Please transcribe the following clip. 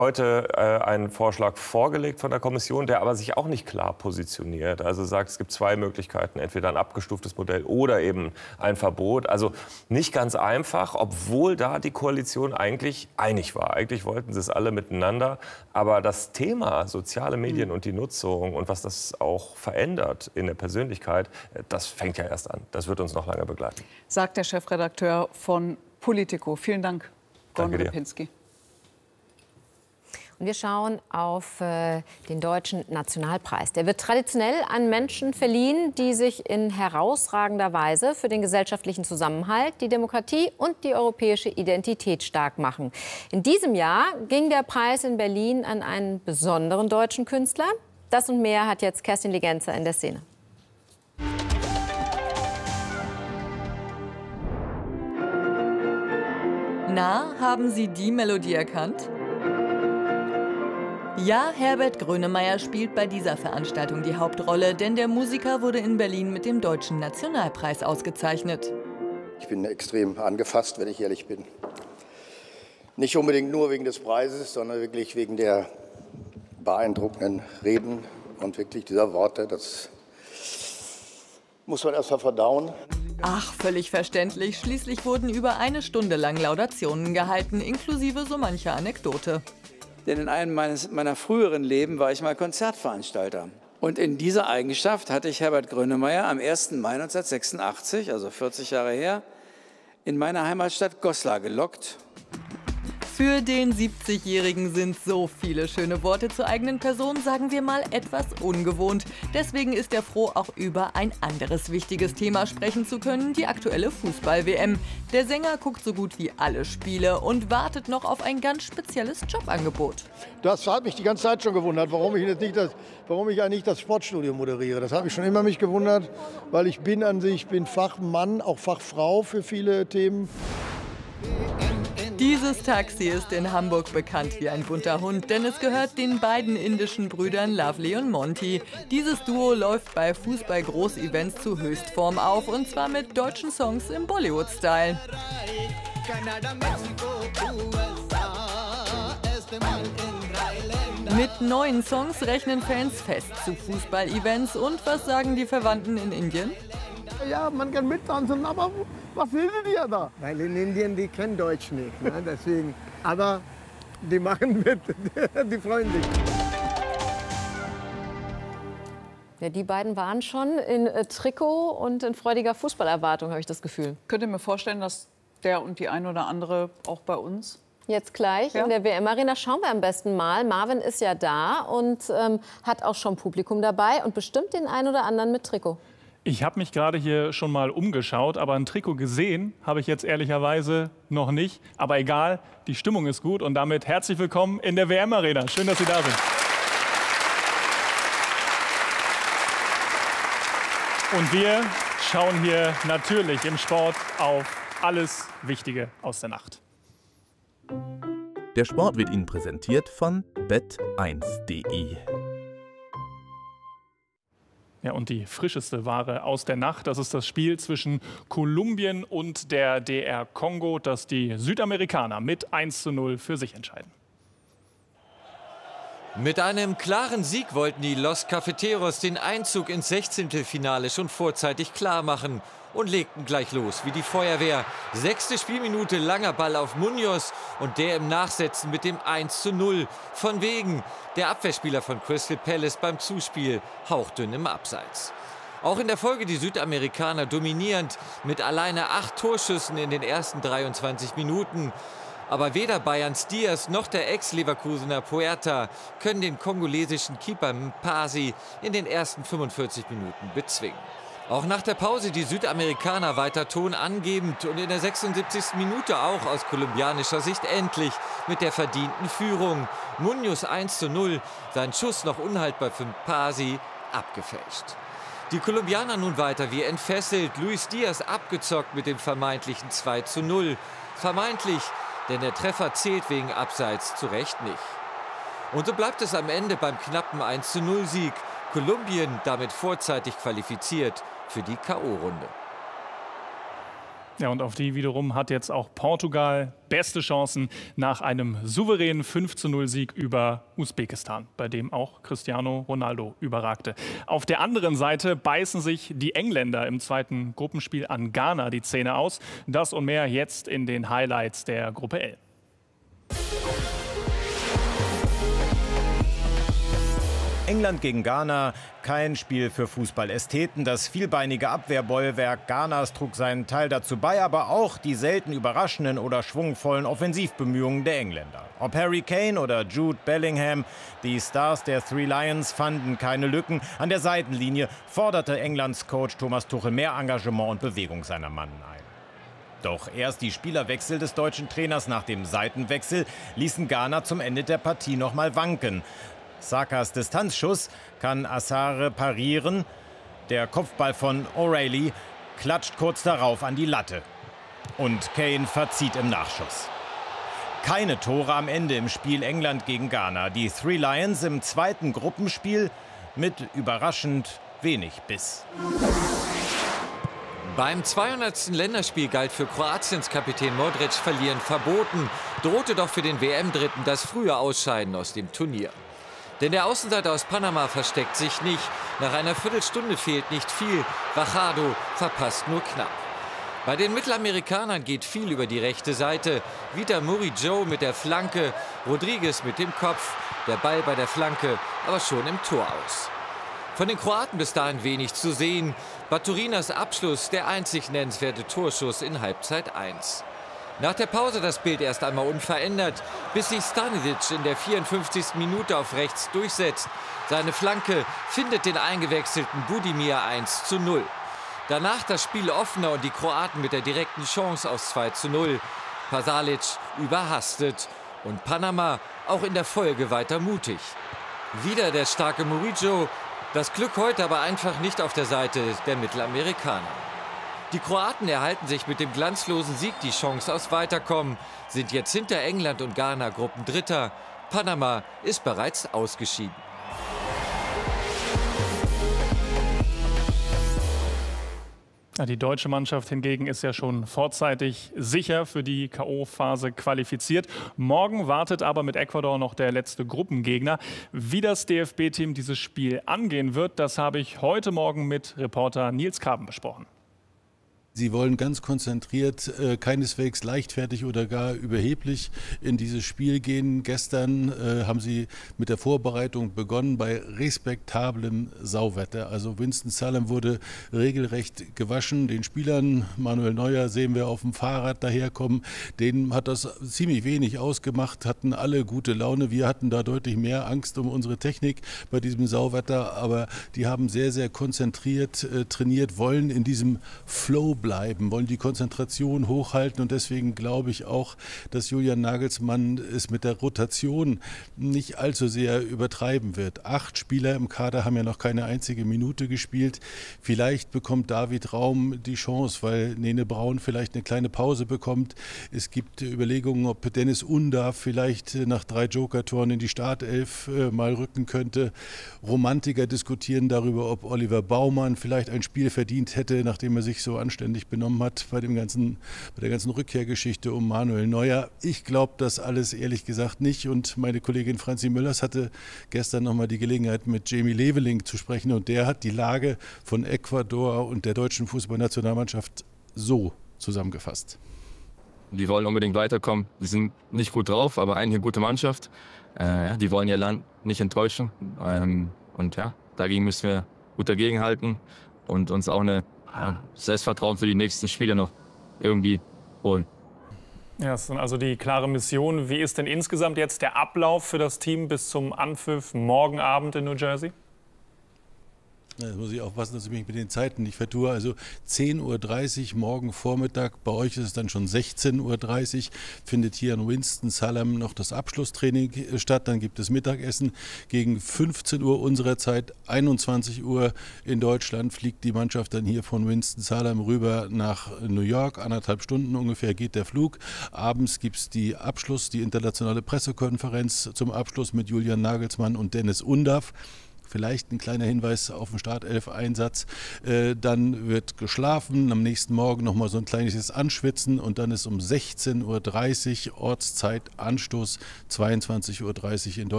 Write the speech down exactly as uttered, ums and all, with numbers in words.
Heute äh, einen Vorschlag vorgelegt von der Kommission, der aber sich auch nicht klar positioniert. Also sagt, es gibt zwei Möglichkeiten, entweder ein abgestuftes Modell oder eben ein Verbot. Also nicht ganz einfach, obwohl da die Koalition eigentlich einig war. Eigentlich wollten sie es alle miteinander. Aber das Thema soziale Medien und die Nutzung und was das auch verändert in der Persönlichkeit, das fängt ja erst an. Das wird uns noch lange begleiten. Sagt der Chefredakteur von Politico. Vielen Dank, Gordon Repinski. Und wir schauen auf äh, den Deutschen Nationalpreis. Der wird traditionell an Menschen verliehen, die sich in herausragender Weise für den gesellschaftlichen Zusammenhalt, die Demokratie und die europäische Identität stark machen. In diesem Jahr ging der Preis in Berlin an einen besonderen deutschen Künstler. Das und mehr hat jetzt Kerstin Legenzer in der Szene. Na, haben Sie die Melodie erkannt? Ja, Herbert Grönemeyer spielt bei dieser Veranstaltung die Hauptrolle, denn der Musiker wurde in Berlin mit dem Deutschen Nationalpreis ausgezeichnet. Ich bin extrem angefasst, wenn ich ehrlich bin. Nicht unbedingt nur wegen des Preises, sondern wirklich wegen der beeindruckenden Reden und wirklich dieser Worte. Das muss man erst mal verdauen. Ach, völlig verständlich. Schließlich wurden über eine Stunde lang Laudationen gehalten, inklusive so mancher Anekdote. Denn in einem meines, meiner früheren Leben war ich mal Konzertveranstalter. Und in dieser Eigenschaft hatte ich Herbert Grönemeyer am ersten Mai neunzehnhundertsechsundachtzig, also vierzig Jahre her, in meine Heimatstadt Goslar gelockt. Für den siebzigjährigen sind so viele schöne Worte zur eigenen Person, sagen wir mal, etwas ungewohnt. Deswegen ist er froh, auch über ein anderes wichtiges Thema sprechen zu können, die aktuelle Fußball-W M. Der Sänger guckt so gut wie alle Spiele und wartet noch auf ein ganz spezielles Jobangebot. Das hat mich die ganze Zeit schon gewundert, warum ich, jetzt nicht das, warum ich eigentlich das Sportstudio moderiere. Das habe ich schon immer mich gewundert, weil ich bin an sich bin Fachmann, auch Fachfrau für viele Themen. Dieses Taxi ist in Hamburg bekannt wie ein bunter Hund, denn es gehört den beiden indischen Brüdern Lovely und Monty. Dieses Duo läuft bei Fußball-Groß-Events zu Höchstform auf, und zwar mit deutschen Songs im Bollywood-Style. Mit neuen Songs rechnen Fans fest zu Fußball-Events. Und was sagen die Verwandten in Indien? Ja, man kann mittanzen, aber was will ihr da? Weil in Indien, die kennen Deutsch nicht, ne? Deswegen. Aber die machen mit, die freuen sich. Ja, die beiden waren schon in äh, Trikot und in freudiger Fußballerwartung, habe ich das Gefühl. Könnt ihr mir vorstellen, dass der und die ein oder andere auch bei uns? Jetzt gleich ja. in der W M-Arena. Schauen wir am besten mal. Marvin ist ja da und ähm, hat auch schon Publikum dabei und bestimmt den einen oder anderen mit Trikot. Ich habe mich gerade hier schon mal umgeschaut, aber ein Trikot gesehen habe ich jetzt ehrlicherweise noch nicht. Aber egal, die Stimmung ist gut und damit herzlich willkommen in der W M-Arena. Schön, dass Sie da sind. Und wir schauen hier natürlich im Sport auf alles Wichtige aus der Nacht. Der Sport wird Ihnen präsentiert von bet eins punkt de. Ja, und die frischeste Ware aus der Nacht, das ist das Spiel zwischen Kolumbien und der D R Kongo, das die Südamerikaner mit eins zu null für sich entscheiden. Mit einem klaren Sieg wollten die Los Cafeteros den Einzug ins Sechzehntelfinale schon vorzeitig klar machen und legten gleich los wie die Feuerwehr. Sechste Spielminute, langer Ball auf Munoz und der im Nachsetzen mit dem eins zu null. Von wegen, der Abwehrspieler von Crystal Palace beim Zuspiel hauchdünn im Abseits. Auch in der Folge die Südamerikaner dominierend mit alleine acht Torschüssen in den ersten dreiundzwanzig Minuten. Aber weder Bayerns Diaz noch der Ex-Leverkusener Puerta können den kongolesischen Keeper Mpasi in den ersten fünfundvierzig Minuten bezwingen. Auch nach der Pause die Südamerikaner weiter Ton angebend und in der sechsundsiebzigsten Minute auch aus kolumbianischer Sicht endlich mit der verdienten Führung. Munoz eins zu null, sein Schuss noch unhaltbar für Mpasi, abgefälscht. Die Kolumbianer nun weiter wie entfesselt, Luis Diaz abgezockt mit dem vermeintlichen zwei zu null. Vermeintlich, denn der Treffer zählt wegen Abseits zu Recht nicht. Und so bleibt es am Ende beim knappen eins zu null Sieg. Kolumbien damit vorzeitig qualifiziert für die K O-Runde. Ja, und auf die wiederum hat jetzt auch Portugal beste Chancen nach einem souveränen fünf zu null Sieg über Usbekistan, bei dem auch Cristiano Ronaldo überragte. Auf der anderen Seite beißen sich die Engländer im zweiten Gruppenspiel an Ghana die Zähne aus. Das und mehr jetzt in den Highlights der Gruppe L. England gegen Ghana, kein Spiel für Fußballästheten. Das vielbeinige Abwehrbollwerk Ghanas trug seinen Teil dazu bei, aber auch die selten überraschenden oder schwungvollen Offensivbemühungen der Engländer. Ob Harry Kane oder Jude Bellingham, die Stars der Three Lions fanden keine Lücken. An der Seitenlinie forderte Englands Coach Thomas Tuchel mehr Engagement und Bewegung seiner Mannen ein. Doch erst die Spielerwechsel des deutschen Trainers nach dem Seitenwechsel ließen Ghana zum Ende der Partie noch mal wanken. Sakas Distanzschuss kann Assare parieren. Der Kopfball von O'Reilly klatscht kurz darauf an die Latte. Und Kane verzieht im Nachschuss. Keine Tore am Ende im Spiel England gegen Ghana. Die Three Lions im zweiten Gruppenspiel mit überraschend wenig Biss. Beim zweihundertsten Länderspiel galt für Kroatiens Kapitän Modric verlieren verboten. Drohte doch für den W M-Dritten das frühe Ausscheiden aus dem Turnier. Denn der Außenseiter aus Panama versteckt sich nicht. Nach einer Viertelstunde fehlt nicht viel. Vachado verpasst nur knapp. Bei den Mittelamerikanern geht viel über die rechte Seite. Wieder Murillo mit der Flanke, Rodriguez mit dem Kopf. Der Ball bei der Flanke, aber schon im Tor aus. Von den Kroaten bis dahin wenig zu sehen. Baturinas Abschluss, der einzig nennenswerte Torschuss in Halbzeit eins. Nach der Pause das Bild erst einmal unverändert, bis sich Stanisic in der vierundfünfzigsten Minute auf rechts durchsetzt. Seine Flanke findet den eingewechselten Budimir eins zu null. Danach das Spiel offener und die Kroaten mit der direkten Chance aus zwei zu null. Pasalic überhastet und Panama auch in der Folge weiter mutig. Wieder der starke Murillo, das Glück heute aber einfach nicht auf der Seite der Mittelamerikaner. Die Kroaten erhalten sich mit dem glanzlosen Sieg die Chance aufs Weiterkommen, sind jetzt hinter England und Ghana Gruppendritter. Panama ist bereits ausgeschieden. Die deutsche Mannschaft hingegen ist ja schon vorzeitig sicher für die K O-Phase qualifiziert. Morgen wartet aber mit Ecuador noch der letzte Gruppengegner. Wie das D F B-Team dieses Spiel angehen wird, das habe ich heute Morgen mit Reporter Nils Kaben besprochen. Sie wollen ganz konzentriert, äh, keineswegs leichtfertig oder gar überheblich in dieses Spiel gehen. Gestern äh, haben sie mit der Vorbereitung begonnen bei respektablem Sauwetter. Also Winston-Salem wurde regelrecht gewaschen. Den Spielern, Manuel Neuer sehen wir auf dem Fahrrad daherkommen, denen hat das ziemlich wenig ausgemacht, hatten alle gute Laune. Wir hatten da deutlich mehr Angst um unsere Technik bei diesem Sauwetter, aber die haben sehr, sehr konzentriert äh, trainiert, wollen in diesem Flow bleiben, wollen die Konzentration hochhalten und deswegen glaube ich auch, dass Julian Nagelsmann es mit der Rotation nicht allzu sehr übertreiben wird. Acht Spieler im Kader haben ja noch keine einzige Minute gespielt. Vielleicht bekommt David Raum die Chance, weil Nene Braun vielleicht eine kleine Pause bekommt. Es gibt Überlegungen, ob Dennis Undav vielleicht nach drei Joker-Toren in die Startelf äh, mal rücken könnte. Romantiker diskutieren darüber, ob Oliver Baumann vielleicht ein Spiel verdient hätte, nachdem er sich so anständig benommen hat bei, dem ganzen, bei der ganzen Rückkehrgeschichte um Manuel Neuer. Ich glaube das alles ehrlich gesagt nicht und meine Kollegin Franzi Müllers hatte gestern noch mal die Gelegenheit mit Jamie Leveling zu sprechen und der hat die Lage von Ecuador und der deutschen Fußballnationalmannschaft so zusammengefasst. Die wollen unbedingt weiterkommen. Die sind nicht gut drauf, aber eigentlich eine gute Mannschaft. Äh, die wollen ihr Land nicht enttäuschen. Ähm, und ja, dagegen müssen wir gut dagegenhalten und uns auch eine ja, Selbstvertrauen für die nächsten Spiele noch irgendwie holen. Ja, das ist also die klare Mission. Wie ist denn insgesamt jetzt der Ablauf für das Team bis zum Anpfiff morgen Abend in New Jersey? Da muss ich aufpassen, dass ich mich mit den Zeiten nicht vertue. Also zehn Uhr dreißig morgen Vormittag, bei euch ist es dann schon sechzehn Uhr dreißig, findet hier in Winston-Salem noch das Abschlusstraining statt. Dann gibt es Mittagessen. Gegen fünfzehn Uhr unserer Zeit, einundzwanzig Uhr in Deutschland, fliegt die Mannschaft dann hier von Winston-Salem rüber nach New York. Anderthalb Stunden ungefähr geht der Flug. Abends gibt es die Abschluss, die internationale Pressekonferenz zum Abschluss mit Julian Nagelsmann und Dennis Undav. vielleicht ein kleiner Hinweis auf den Startelf-Einsatz. Äh, dann wird geschlafen, am nächsten Morgen nochmal so ein kleines Anschwitzen und dann ist um sechzehn Uhr dreißig Ortszeit Anstoß, zweiundzwanzig Uhr dreißig in Deutschland.